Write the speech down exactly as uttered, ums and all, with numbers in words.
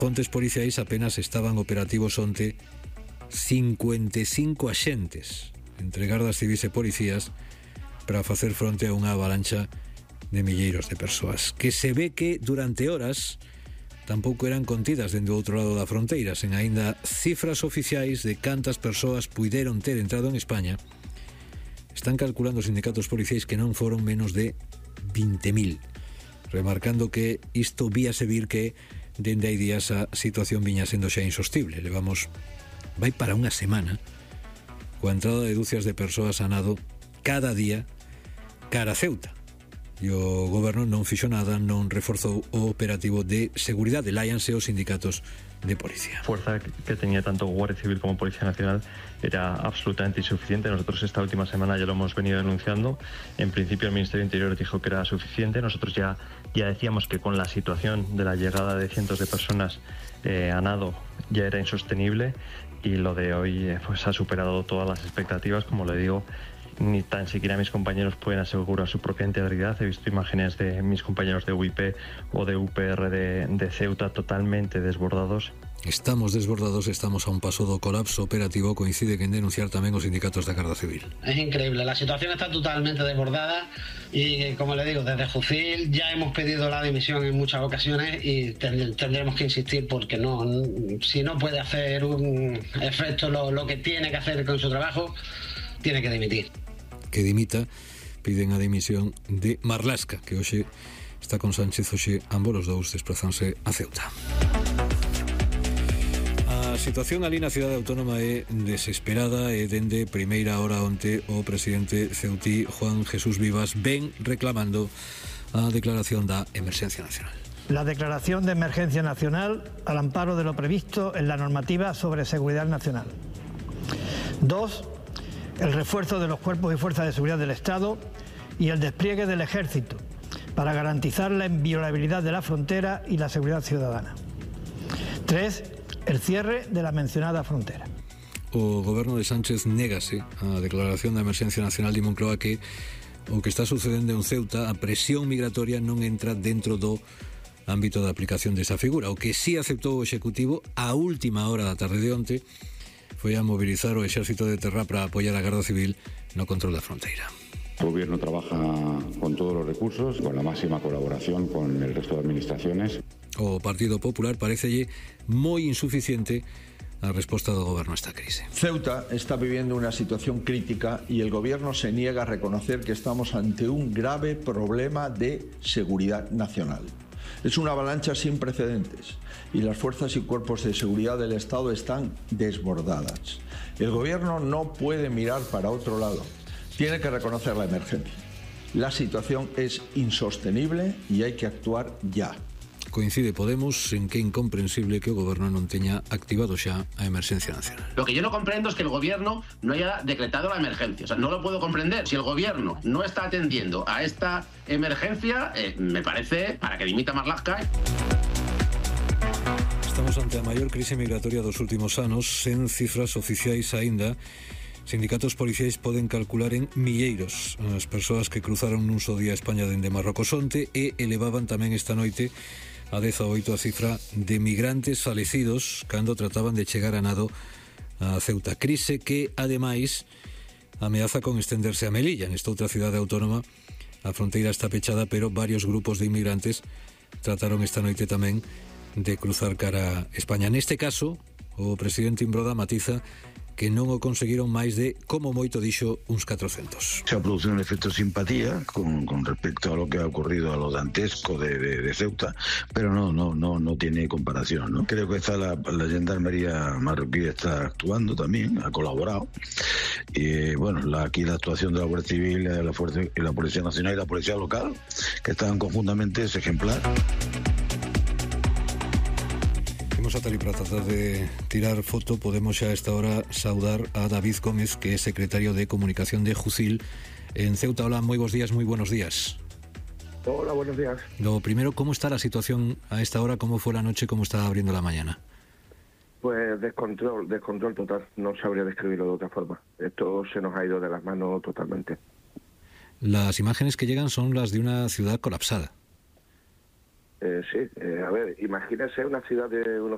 Fontes policiais apenas estaban operativos onte cincuenta e cinco axentes entre gardas civis e policías para facer fronte a unha avalancha de milleiros de persoas, que se ve que durante horas tampouco eran contidas dende o outro lado da fronteira, sen aínda cifras oficiais de cantas persoas puideron ter entrado en España. Están calculando os sindicatos policiais que non foron menos de vinte mil, remarcando que isto víase vir que dende hai días a situación viña sendo xa insostible. Levamos, vai para unha semana, coa entrada de dúcias de persoas a nado cada día cara a Ceuta. E o goberno non fixo nada, non reforzou o operativo de seguridade. Láianse os sindicatos de policía. La fuerza que tenía tanto Guardia Civil como Policía Nacional era absolutamente insuficiente. Nosotros esta última semana ya lo hemos venido denunciando. En principio el Ministerio de Interior dijo que era suficiente. Nosotros ya, ya decíamos que con la situación de la llegada de cientos de personas eh, a nado ya era insostenible, y lo de hoy eh, pues ha superado todas las expectativas. Como le digo, ni tan siquiera mis compañeros pueden asegurar su propia integridad. He visto imágenes de mis compañeros de U I P o de U P R de, de Ceuta totalmente desbordados. Estamos desbordados, estamos a un paso do colapso operativo, coincide que en denunciar tamén os sindicatos da Garda Civil. Es increíble, la situación está totalmente desbordada y, como le digo, desde Jucil ya hemos pedido la dimisión en muchas ocasiones y tendremos que insistir porque no, si no puede hacer un efecto lo, lo que tiene que hacer con su trabajo, tiene que dimitir. Que dimita, piden a dimisión de Marlasca, que hoxe está con Sánchez, hoxe ambos os dous desplazanse a Ceuta. A situación ali na cidade autónoma é desesperada e dende primeira hora onte o presidente ceutí Juan Jesús Vivas ven reclamando a declaración da emerxencia nacional. La declaración de emergencia nacional al amparo de lo previsto en la normativa sobre seguridad nacional. Dos, el refuerzo de los cuerpos y fuerzas de seguridad del Estado y el despliegue del Ejército para garantizar la inviolabilidad de la frontera y la seguridad ciudadana. Tres, el cierre de la mencionada frontera. O goberno de Sánchez négase a declaración da emerxencia nacional de Moncloa que o que está sucedendo en Ceuta, a presión migratoria non entra dentro do ámbito da aplicación desa figura. O que sí aceptou o Executivo a última hora da tarde de onte foi a movilizar o Exército de Terra para apoiar a Garda Civil no control da fronteira. El Gobierno trabaja con todos los recursos, con la máxima colaboración con el resto de administraciones. O Partido Popular parecelle moi insuficiente a resposta do Goberno a esta crise. Ceuta está viviendo una situación crítica y el Gobierno se niega a reconocer que estamos ante un grave problema de seguridad nacional. Es una avalancha sin precedentes y las fuerzas y cuerpos de seguridad del Estado están desbordadas. El Gobierno no puede mirar para otro lado, tiene que reconocer la emergencia. La situación es insostenible y hay que actuar ya. Coincide Podemos en que é incomprensible que o Goberno non teña activado xa a emerxencia nacional. Lo que yo no comprendo es que el Gobierno no haya decretado la emergencia. O sea, no lo puedo comprender. Si el Gobierno no está atendiendo a esta emergencia, eh, me parece para que dimita Marlaska. Estamos ante a maior crise migratoria dos últimos anos, sen cifras oficiais aínda. Sindicatos policiais poden calcular en milleiros as persoas que cruzaron nun só día a España dende Marrocos onte e elevaban tamén esta noite a dezaoito a cifra de migrantes falecidos cando trataban de chegar a nado a Ceuta. Crise que, ademais, ameaza con estenderse a Melilla. Nesta outra cidade autónoma a fronteira está pechada, pero varios grupos de inmigrantes trataron esta noite tamén de cruzar cara a España. Neste caso, o presidente Imbroda matiza que non o conseguiron máis de, como moito dixo, uns catrocentos. Se ha producido un efecto simpatía con, con respecto a lo que ha ocurrido a lo dantesco de, de, de Ceuta, pero no, no, no, no tiene comparación, ¿no? Creo que está la, la gendarmería marroquí está actuando también, ha colaborado, y bueno, la, aquí la actuación de la Guardia Civil, la, Fuerza, la Policía Nacional y la Policía Local, que estaban conjuntamente, es ejemplar. A tal y para tratar de tirar foto, podemos xa a esta hora saudar a David Gómez, que é secretario de Comunicación de Jucil en Ceuta. Hola, moi bons días, moi buenos días. Hola, buenos días. Lo primero, ¿cómo está la situación a esta hora? ¿Cómo fue la noche? ¿Cómo está abriendo la mañana? Pues descontrol, descontrol total. No sabría describirlo de otra forma. Esto se nos ha ido de las manos totalmente. Las imágenes que llegan son las de una ciudad colapsada. Eh, sí, eh, a ver, imagínese una ciudad de unos